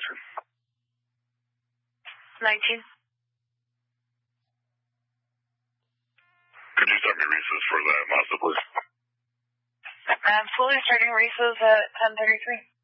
sir? 19. Could you start me races for that Mazda, please? Absolutely, starting races at 10:33.